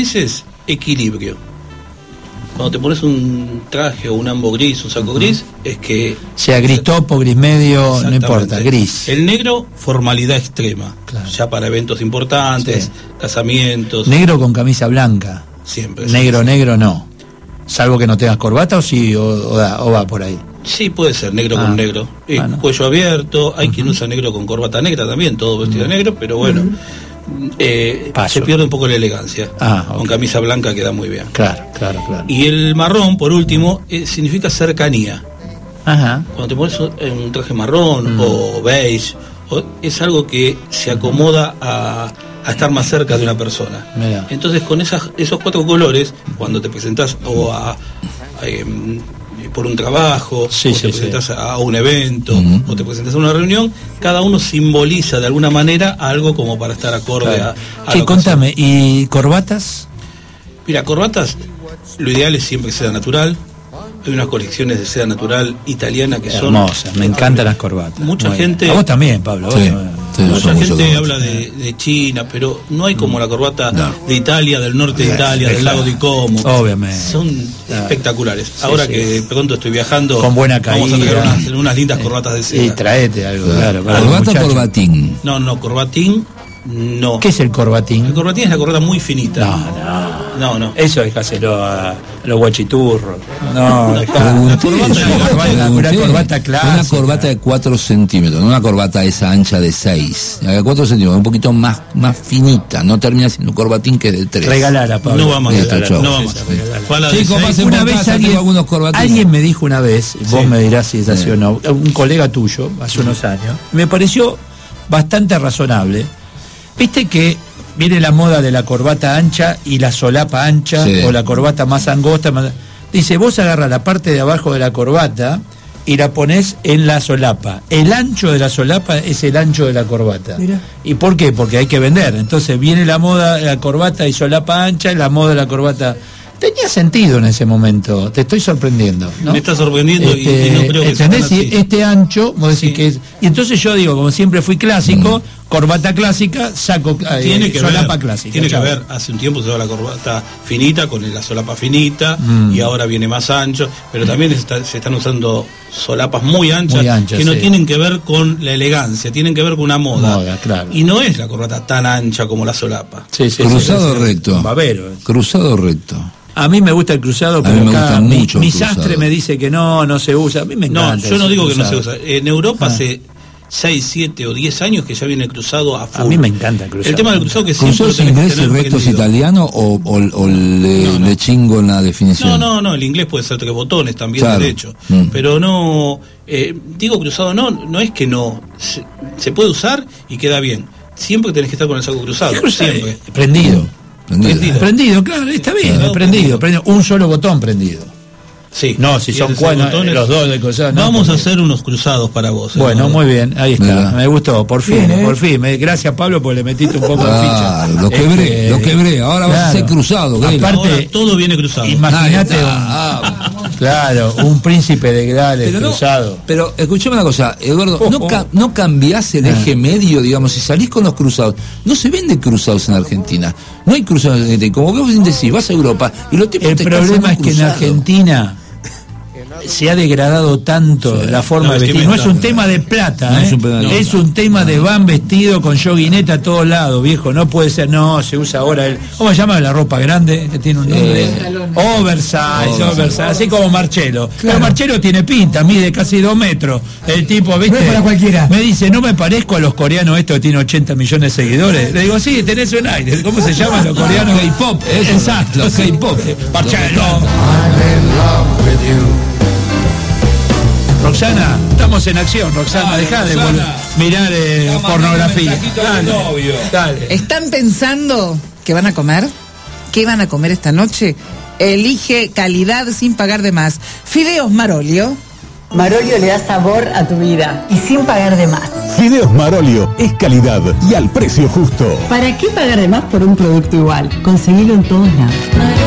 es equilibrio. Cuando te pones un traje o un ambo gris, un saco gris, es que... Sea gris topo, gris medio, no importa, gris. El negro, formalidad extrema. Claro. Ya para eventos importantes, casamientos. Negro con camisa blanca. Siempre. Negro no. Salvo que no tengas corbata o va por ahí. Sí, puede ser negro con negro. Cuello abierto, hay quien usa negro con corbata negra también, todo vestido de negro, pero bueno... se pierde un poco la elegancia. Con camisa blanca queda muy bien. Claro. Y el marrón, por último, significa cercanía. Cuando te pones un traje marrón o beige, es algo que se acomoda a estar más cerca de una persona. Mirá. Entonces, con esos 4 colores, cuando te presentás por un trabajo, te presentas a un evento, o te presentas a una reunión, cada uno simboliza de alguna manera algo como para estar acorde a contame, ¿y corbatas? Mira, corbatas, lo ideal es siempre que sea natural. Hay unas colecciones de seda natural italiana que son hermosas, me encantan las corbatas. Mucha gente... A vos también, Pablo. Mucha gente habla de China, pero no hay como la corbata de Italia, del norte de Italia, del lago de Como. Obviamente. Son espectaculares. Ahora que pronto estoy viajando, con buena caída, vamos a traer unas lindas corbatas de seda. Y traete algo, ¿Corbata o corbatín? No, corbatín no. ¿Qué es el corbatín? El corbatín es la corbata muy finita. No. Eso dejáselo a los guachiturros. Una corbata clásica. Una corbata de 4 centímetros, no una corbata esa ancha de 6. 4 centímetros, un poquito más finita. No termina siendo un corbatín que es de 3. Regalar, Pablo. No vamos a regalar. Chicos, una vez alguien me dijo una vez, vos me dirás si es así o no, un colega tuyo, hace unos años, me pareció bastante razonable. Viste que viene la moda de la corbata ancha y la solapa ancha, o la corbata más angosta. Dice, vos agarrás la parte de abajo de la corbata y la ponés en la solapa. El ancho de la solapa es el ancho de la corbata. Mirá. ¿Y por qué? Porque hay que vender. Entonces viene la moda de la corbata y solapa ancha y la moda de la corbata... Tenía sentido en ese momento, te estoy sorprendiendo, ¿no? Me está sorprendiendo y no creo que ¿entendés? Este ancho, vos decís que es... Y entonces yo digo, como siempre fui clásico, corbata clásica, saco solapa clásica. Tiene que ver, hace un tiempo se usaba la corbata finita con la solapa finita y ahora viene más ancho, pero también se están usando solapas muy anchas que no tienen que ver con la elegancia, tienen que ver con una moda. Claro. Y no es la corbata tan ancha como la solapa. Cruzado o recto. Babero. Cruzado o recto. A mí me gusta el cruzado, pero acá mi sastre me dice que no se usa. A mí me encanta. No, yo no digo que no se usa. En Europa hace 6, 7 o 10 años que ya viene el cruzado a full. A mí me encanta el cruzado. El tema del cruzado que siempre ¿cruzado es inglés y recto es italiano o le chingo en la definición? No, el inglés puede ser 3 botones también, derecho. Pero no, digo cruzado no es que no, se puede usar y queda bien. Siempre tenés que estar con el saco cruzado. Siempre. Prendido, claro, está bien, prendido. Un solo botón prendido. Sí. No, si son 4 botones, los dos de cruzado. Vamos a hacer unos cruzados para vos. Bueno, muy bien, ahí está. Me gustó, por fin. Gracias, Pablo, porque le metiste un poco de ficha. Lo quebré. Ahora vas a ser cruzado. Aparte, ahora todo viene cruzado. Imagínate un príncipe de Gales cruzado. Pero escuchame una cosa, Eduardo, no cambiás el eje medio, digamos, si salís con los cruzados. No se venden cruzados en Argentina. No hay cruzados en Argentina. Como vos decís, vas a Europa y los tipos el problema es que en Argentina se ha degradado tanto la forma de vestir. No es un tema de plata, es un tema de van vestido con joguineta a todos lados, viejo. No puede ser, se usa ahora ¿cómo se llama la ropa grande? Que tiene un nombre. Oversize, así como Marcelo. Claro. Pero Marcelo tiene pinta, mide casi 2 metros. El tipo, ¿viste? No es para cualquiera. Me dice, no me parezco a los coreanos estos que tienen 80 millones de seguidores. Le digo, sí, tenés un aire. ¿Cómo se llaman los coreanos? K-pop. Exacto, los K-pop. Marcelo. Roxana, estamos en acción, Roxana, dejá de mirar pornografía. Dale. ¿Están pensando que van a comer? ¿Qué van a comer esta noche? Elige calidad sin pagar de más. Fideos Marolio. Marolio le da sabor a tu vida y sin pagar de más. Fideos Marolio es calidad y al precio justo. ¿Para qué pagar de más por un producto igual? Conseguilo en todos lados.